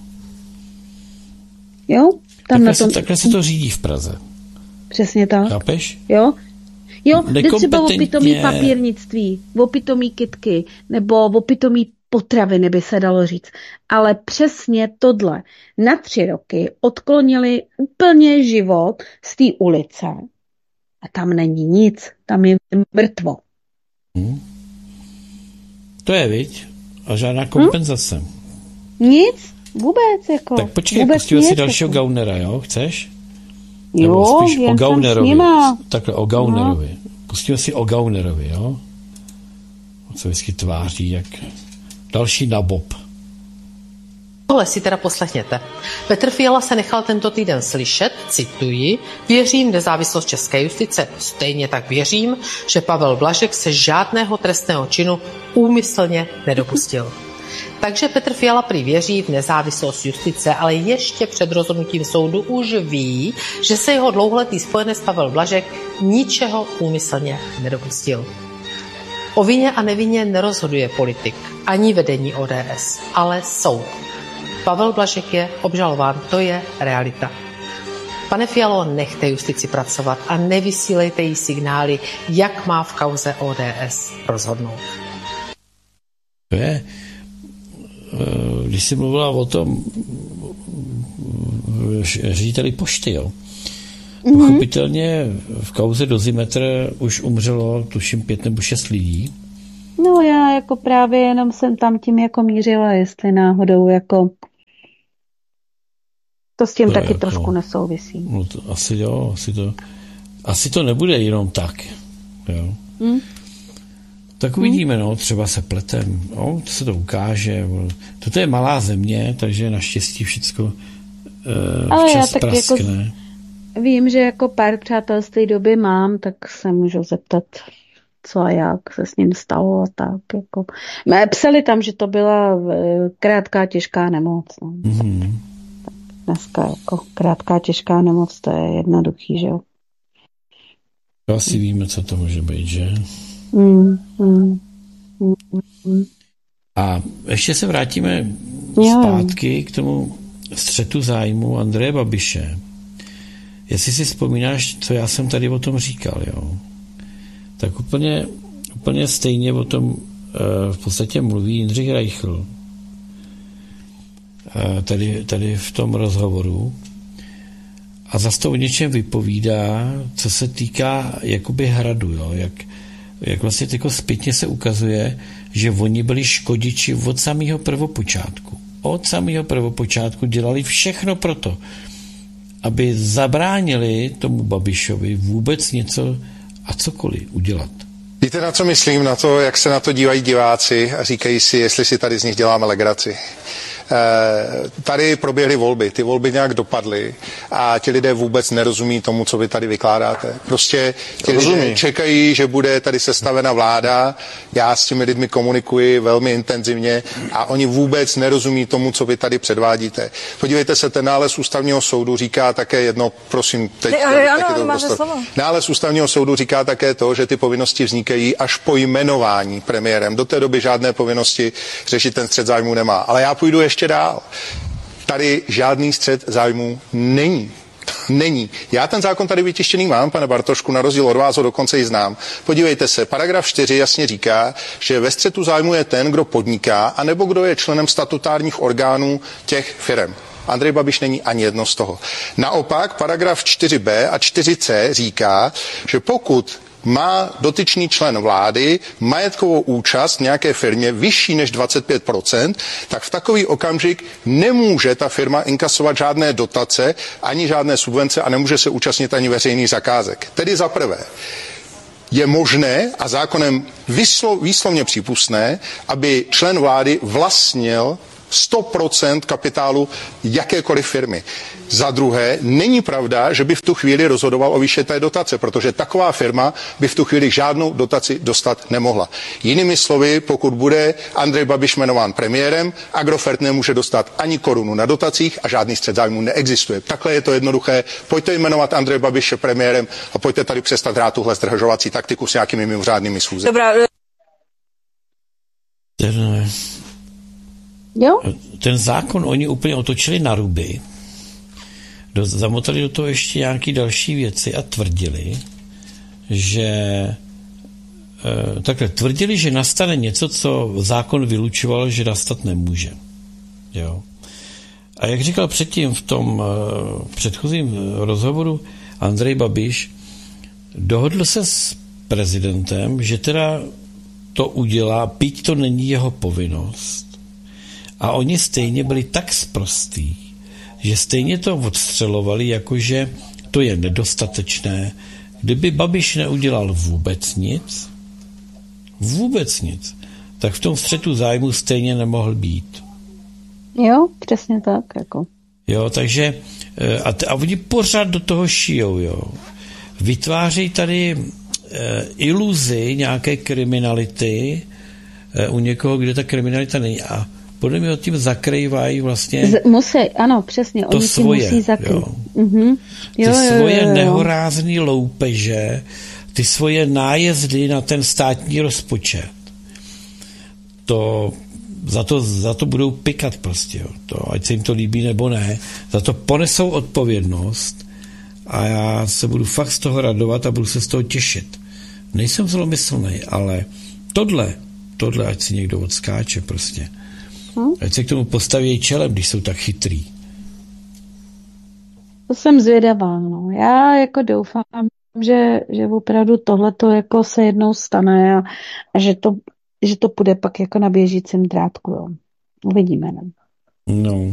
Jo? Tam takhle, na tom... se, takhle se to řídí v Praze. Přesně tak. Chápeš? Jo? Jo, jde třeba o pitomý papírnictví, o pitomý kytky, nebo o pitomý potraviny, by se dalo říct. Ale přesně tohle. Na tři roky odklonili úplně život z té ulice. A tam není nic. Tam je mrtvo. Hmm. To je, viď? A žádná kompenzace. Hmm? Nic. Vůbec, jako. Tak počkej, pustíme si dalšího jako. Gaunera, jo? Chceš? Jo, nebo spíš o Gaunerovi. Takhle, o Gaunerovi. No. Pustíme si o Gaunerovi, jo? On se vždycky tváří jak další nabob. Tohle si teda poslechněte. Petr Fiala se nechal tento týden slyšet, cituji, věřím v nezávislost české justice. Stejně tak věřím, že Pavel Blažek se žádného trestného činu úmyslně nedopustil. Takže Petr Fiala prý věří v nezávislost justice, ale ještě před rozhodnutím soudu už ví, že se jeho dlouholetý spojenec Pavel Blažek ničeho úmyslně nedopustil. O vině a nevině nerozhoduje politik, ani vedení O D S, ale soud. Pavel Blažek je obžalován, to je realita. Pane Fialo, nechte justici pracovat a nevysílejte jí signály, jak má v kauze O D S rozhodnout. To je, když jsi mluvila o tom řediteli pošty, jo. Mm-hmm. Pochopitelně v kauze Dozimetr už umřelo, tuším, pět nebo šest lidí. No já jako právě jenom jsem tam tím jako mířila, jestli náhodou jako to s tím to taky jako, trošku nesouvisí. No to asi jo, asi to, asi to nebude jenom tak, jo. Mm. Tak uvidíme, no, třeba se pletem, no, to se to ukáže. Toto je malá země, takže naštěstí všecko uh, včas praskne. Jako vím, že jako pár přátel z té doby mám, tak se můžu zeptat, co a jak se s ním stalo a tak. Jako. Psali tam, že to byla krátká těžká nemoc. No. Mm-hmm. Tak dneska jako krátká těžká nemoc, to je jednoduchý, že jo. To asi víme, co to může být, že? Mm, mm, mm, mm. A ještě se vrátíme jo. zpátky k tomu střetu zájmu Andreje Babiše. Jestli si vzpomínáš, co já jsem tady o tom říkal, jo, tak úplně, úplně stejně o tom uh, v podstatě mluví Jindřich Reichl uh, tady, tady v tom rozhovoru a zase to o něčem vypovídá, co se týká jakoby hradu, jo, jak, jak vlastně jako zpětně se ukazuje, že oni byli škodiči od samého prvopočátku. Od samého prvopočátku dělali všechno pro to, aby zabránili tomu Babišovi vůbec něco a cokoliv udělat. Víte, na co myslím? Na to, jak se na to dívají diváci a říkají si, jestli si tady z nich děláme legraci. Tady proběhly volby, ty volby nějak dopadly a ti lidé vůbec nerozumí tomu, co vy tady vykládáte. Prostě ti lidé čekají, že bude tady sestavena vláda, já s těmi lidmi komunikuji velmi intenzivně a oni vůbec nerozumí tomu, co vy tady předvádíte. Podívejte se, ten nález ústavního soudu říká také jedno, prosím, teď... Ne, ale ano, máte slovo. Nález ústavního soudu říká také to, že ty povinnosti vznikají až po jmenování premiérem. Do té doby žádné povinnosti řešit ten střet zájmů nemá. Ale já půjdu ještě ještě dál. Tady žádný střet zájmů není. Není. Já ten zákon tady vytištěný mám, pane Bartošku, na rozdíl od vás ho dokonce i znám. Podívejte se, paragraf čtyři jasně říká, že ve střetu zájmu je ten, kdo podniká, anebo kdo je členem statutárních orgánů těch firem. Andrej Babiš není ani jedno z toho. Naopak, paragraf čtyři bé a čtyři cé říká, že pokud má dotyčný člen vlády majetkovou účast v nějaké firmě vyšší než dvacet pět procent, tak v takový okamžik nemůže ta firma inkasovat žádné dotace, ani žádné subvence a nemůže se účastnit ani veřejných zakázek. Tedy za prvé, je možné a zákonem vyslo, výslovně přípustné, aby člen vlády vlastnil sto procent kapitálu jakékoliv firmy. Za druhé, není pravda, že by v tu chvíli rozhodoval o výši té dotace, protože taková firma by v tu chvíli žádnou dotaci dostat nemohla. Jinými slovy, pokud bude Andrej Babiš jmenován premiérem, Agrofert nemůže dostat ani korunu na dotacích a žádný střet zájmů neexistuje. Takhle je to jednoduché. Pojďte jmenovat Andrej Babiše premiérem a pojďte tady přestat hrát tuhle zdržovací taktiku s nějakými mimořádnými schůzemi. Dobrá. Ten, jo? ten zákon oni úplně otočili na ruby. Do, zamotali do toho ještě nějaké další věci a tvrdili, že e, takhle tvrdili, že nastane něco, co zákon vylučoval, že nastat nemůže. Jo. A jak říkal předtím v tom e, předchozím rozhovoru Andrej Babiš, dohodl se s prezidentem, že teda to udělá, byť to není jeho povinnost. A oni stejně byli tak sprostí, že stejně to odstřelovali, jakože to je nedostatečné. Kdyby Babiš neudělal vůbec nic, vůbec nic, tak v tom střetu zájmu stejně nemohl být. Jo, přesně tak. Jako. Jo, takže a, t- a oni pořád do toho šijou, jo. Vytvářejí tady e, iluzi nějaké kriminality e, u někoho, kde ta kriminalita není. A podle mě tím zakrývají vlastně Z, musí, ano, přesně, to oni svoje, musí zakrýt. Jo. Mm-hmm. Jo, ty jo, svoje jo, jo. nehorázný loupeže, ty svoje nájezdy na ten státní rozpočet. To, za to, za to budou pikat prostě, jo. To, ať se jim to líbí nebo ne, za to ponesou odpovědnost a já se budu fakt z toho radovat a budu se z toho těšit. Nejsem zlomyslný, ale tohle tohle, ať si někdo odskáče prostě. Hmm? Ať se k tomu postaví čelem, když jsou tak chytrý. To jsem zvědavá, no. Já jako doufám, že, že opravdu tohleto jako se jednou stane a, a že, to, že to půjde pak jako na běžícím drátku, jo. Uvidíme, ne? No.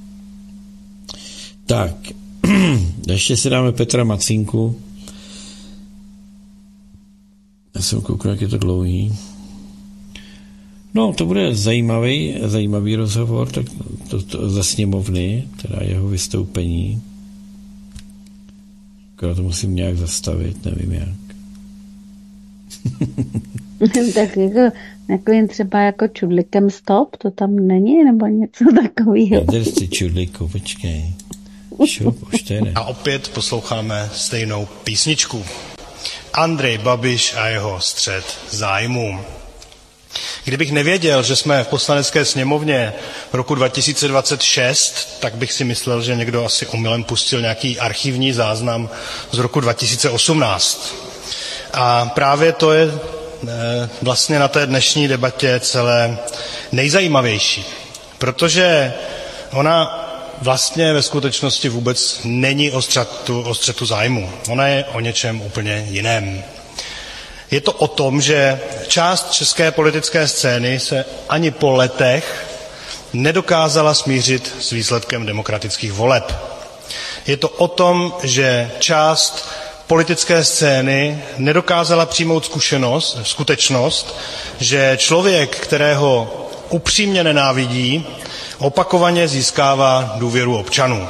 Tak. Ještě si dáme Petra Macinku. Já jsem koukal, jak je to dlouhý. No, to bude zajímavý, zajímavý rozhovor, tak to, to za sněmovny, teda jeho vystoupení. Já to musím nějak zastavit, nevím jak. Tak jako, jako jen třeba jako čudlikem stop, to tam není, nebo něco takového. Jdeš si čudliku, počkej. Šup, už to jde. A opět posloucháme stejnou písničku. Andrej Babiš a jeho střet zájmů. Kdybych nevěděl, že jsme v Poslanecké sněmovně v roku dva tisíce dvacet šest, tak bych si myslel, že někdo asi omylem pustil nějaký archivní záznam z roku dva tisíce osmnáct. A právě to je vlastně na té dnešní debatě celé nejzajímavější, protože ona vlastně ve skutečnosti vůbec není o střetu, o střetu zájmu. Ona je o něčem úplně jiném. Je to o tom, že část české politické scény se ani po letech nedokázala smířit s výsledkem demokratických voleb. Je to o tom, že část politické scény nedokázala přijmout zkušenost, skutečnost, že člověk, kterého upřímně nenávidí, opakovaně získává důvěru občanů.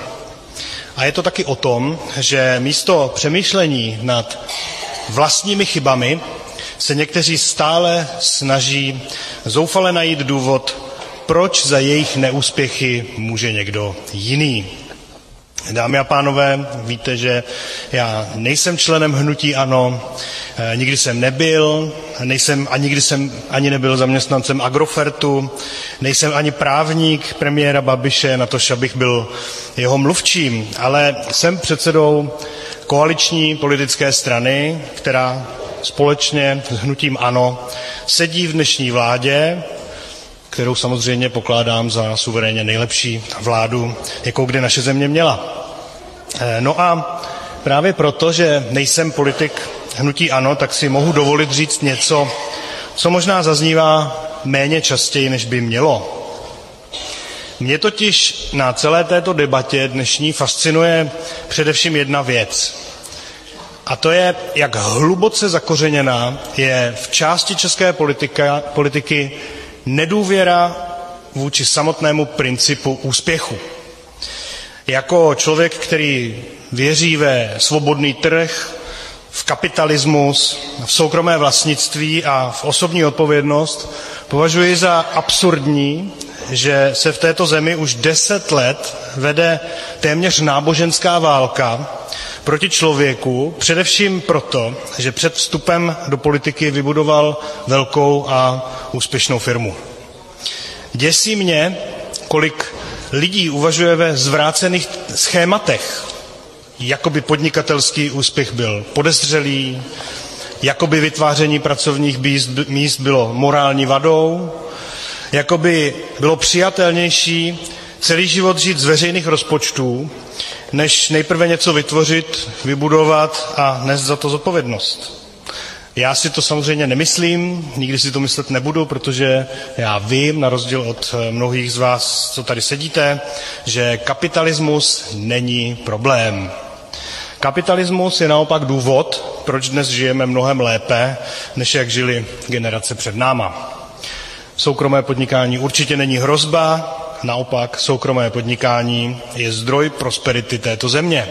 A je to taky o tom, že místo přemýšlení nad vlastními chybami se někteří stále snaží zoufale najít důvod, proč za jejich neúspěchy může někdo jiný. Dámy a pánové, víte, že já nejsem členem hnutí ANO, nikdy jsem nebyl, nejsem, a nikdy jsem ani nebyl zaměstnancem Agrofertu, nejsem ani právník premiéra Babiše, natož abych byl jeho mluvčím, ale jsem předsedou koaliční politické strany, která společně s hnutím ANO sedí v dnešní vládě, kterou samozřejmě pokládám za suverénně nejlepší vládu, jakou kdy naše země měla. No a právě proto, že nejsem politik hnutí ANO, tak si mohu dovolit říct něco, co možná zaznívá méně častěji, než by mělo. Mě totiž na celé této debatě dnešní fascinuje především jedna věc. A to je, jak hluboce zakořeněná je v části české politika, politiky nedůvěra vůči samotnému principu úspěchu. Jako člověk, který věří ve svobodný trh, v kapitalismus, v soukromé vlastnictví a v osobní odpovědnost, považuji za absurdní, že se v této zemi už deset let vede téměř náboženská válka proti člověku, především proto, že před vstupem do politiky vybudoval velkou a úspěšnou firmu. Děsí mě, kolik lidí uvažuje ve zvrácených schématech, jakoby podnikatelský úspěch byl podezřelý, jakoby vytváření pracovních míst bylo morální vadou, jakoby bylo přijatelnější celý život žít z veřejných rozpočtů, než nejprve něco vytvořit, vybudovat a nést za to zodpovědnost. Já si to samozřejmě nemyslím, nikdy si to myslet nebudu, protože já vím, na rozdíl od mnohých z vás, co tady sedíte, že kapitalismus není problém. Kapitalismus je naopak důvod, proč dnes žijeme mnohem lépe, než jak žili generace před náma. Soukromé podnikání určitě není hrozba, naopak soukromé podnikání je zdroj prosperity této země.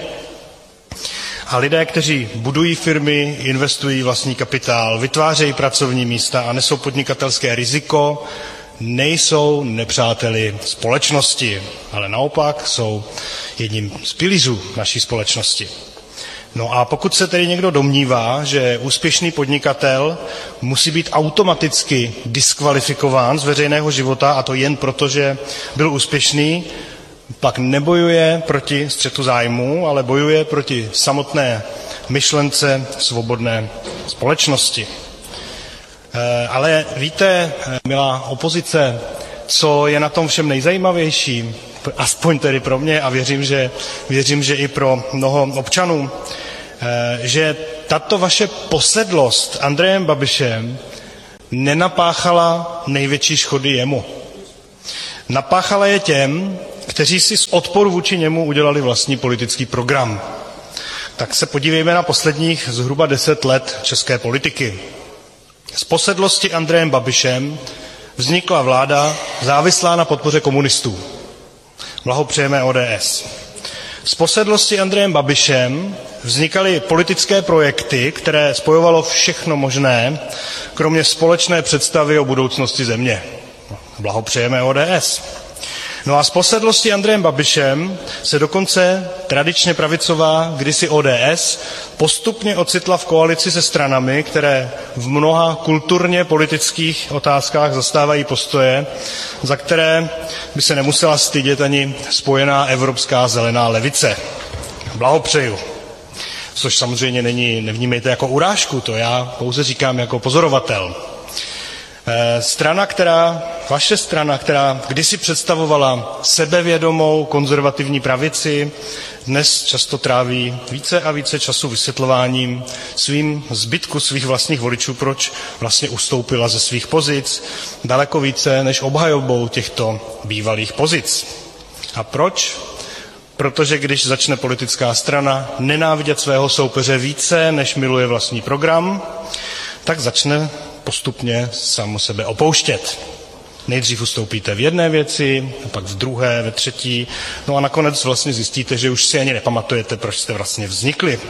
A lidé, kteří budují firmy, investují vlastní kapitál, vytvářejí pracovní místa a nesou podnikatelské riziko, nejsou nepřáteli společnosti, ale naopak jsou jedním z pilířů naší společnosti. No a pokud se tedy někdo domnívá, že úspěšný podnikatel musí být automaticky diskvalifikován z veřejného života, a to jen proto, že byl úspěšný, pak nebojuje proti střetu zájmů, ale bojuje proti samotné myšlence svobodné společnosti. Ale víte, milá opozice, co je na tom všem nejzajímavější, aspoň tedy pro mě a věřím, že, věřím, že i pro mnoho občanů, že tato vaše posedlost Andrejem Babišem nenapáchala největší škody jemu. Napáchala je těm, kteří si z odporu vůči němu udělali vlastní politický program. Tak se podívejme na posledních zhruba deset let české politiky. Z posedlosti Andrejem Babišem vznikla vláda závislá na podpoře komunistů. Blahopřejeme O D S. Z posedlosti Andrejem Babišem vznikaly politické projekty, které spojovalo všechno možné, kromě společné představy o budoucnosti země. Blahopřejeme O D S. No a z posedlosti Andrejem Babišem se dokonce tradičně pravicová, kdysi O D S, postupně ocitla v koalici se stranami, které v mnoha kulturně politických otázkách zastávají postoje, za které by se nemusela stydět ani spojená evropská zelená levice. Blahopřeju. Což samozřejmě není, nevnímejte jako urážku, to já pouze říkám jako pozorovatel. Strana, která, vaše strana, která kdysi představovala sebevědomou konzervativní pravici, dnes často tráví více a více času vysvětlováním svým zbytku svých vlastních voličů, proč vlastně ustoupila ze svých pozic, daleko více než obhajobou těchto bývalých pozic. A proč? Protože když začne politická strana nenávidět svého soupeře více, než miluje vlastní program, tak začne postupně samo sebe opouštět. Nejdřív ustoupíte v jedné věci, a pak v druhé, ve třetí, no a nakonec vlastně zjistíte, že už si ani nepamatujete, proč jste vlastně vznikli.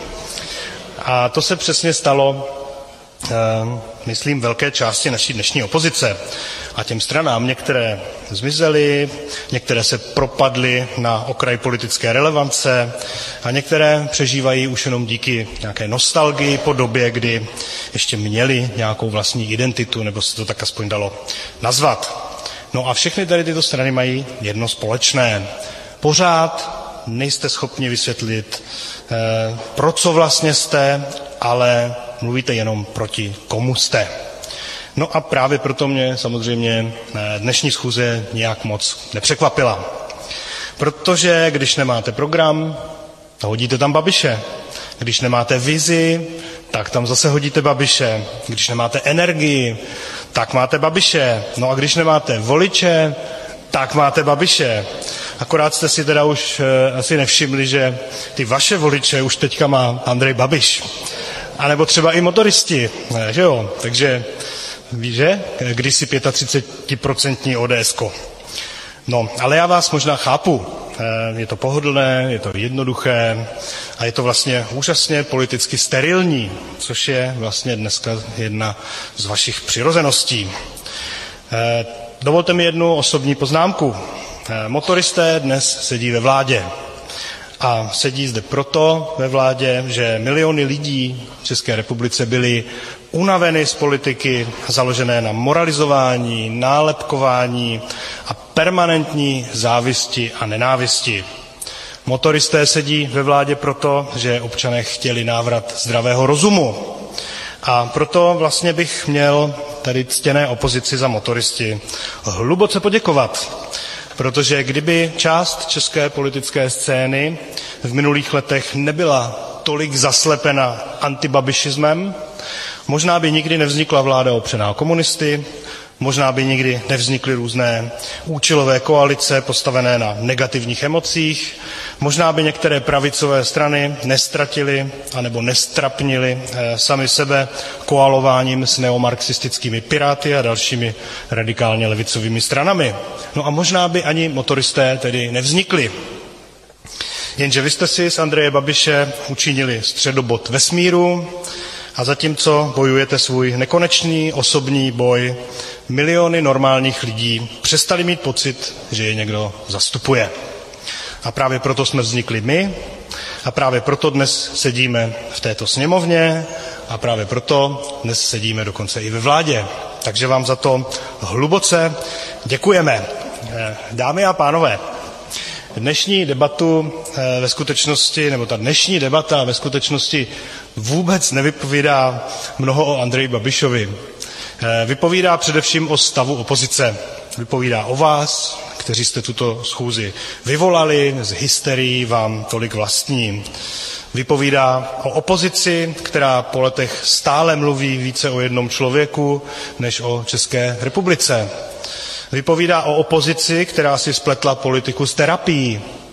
A to se přesně stalo, eh, myslím, velké části naší dnešní opozice. A těm stranám některé zmizely, některé se propadly na okraj politické relevance a některé přežívají už jenom díky nějaké nostalgii po době, kdy ještě měli nějakou vlastní identitu, nebo se to tak aspoň dalo nazvat. No a všechny tady tyto strany mají jedno společné. Pořád nejste schopni vysvětlit, eh, pro co vlastně jste, ale mluvíte jenom proti komu jste. No a právě proto mě samozřejmě dnešní schůze nějak moc nepřekvapila. Protože když nemáte program, hodíte tam Babiše. Když nemáte vizi, tak tam zase hodíte Babiše. Když nemáte energii, tak máte Babiše. No a když nemáte voliče, tak máte Babiše. Akorát jste si teda už asi nevšimli, že ty vaše voliče už teďka má Andrej Babiš. A nebo třeba i motoristi, že jo? Takže víš, že? Kdysi třicetipětiprocentní ODSko. No, ale já vás možná chápu. Je to pohodlné, je to jednoduché a je to vlastně úžasně politicky sterilní, což je vlastně dneska jedna z vašich přirozeností. Dovolte mi jednu osobní poznámku. Motoristé dnes sedí ve vládě. A sedí zde proto ve vládě, že miliony lidí v České republice byly unaveny z politiky založené na moralizování, nálepkování a permanentní závisti a nenávisti. Motoristé sedí ve vládě proto, že občané chtěli návrat zdravého rozumu. A proto vlastně bych měl tady ctěné opozici za motoristy hluboce poděkovat. Protože kdyby část české politické scény v minulých letech nebyla tolik zaslepena antibabišismem, možná by nikdy nevznikla vláda opřená komunisty, možná by nikdy nevznikly různé účelové koalice postavené na negativních emocích, možná by některé pravicové strany nestratily anebo nestrapnily eh, sami sebe koalováním s neomarxistickými piráty a dalšími radikálně levicovými stranami. No a možná by ani motoristé tedy nevznikli. Jenže vy jste si z Andreje Babiše učinili středobod vesmíru a zatímco bojujete svůj nekonečný osobní boj, miliony normálních lidí přestali mít pocit, že je někdo zastupuje. A právě proto jsme vznikli my a právě proto dnes sedíme v této sněmovně a právě proto dnes sedíme dokonce i ve vládě. Takže vám za to hluboce děkujeme. Dámy a pánové, dnešní debatu ve skutečnosti, nebo ta dnešní debata ve skutečnosti vůbec nevypovídá mnoho o Andreji Babišovi. Vypovídá především o stavu opozice. Vypovídá o vás, kteří jste tuto schůzi vyvolali, z hysterii vám tolik vlastní. Vypovídá o opozici, která po letech stále mluví více o jednom člověku, než o České republice. Vypovídá o opozici, která si spletla politiku s terapií.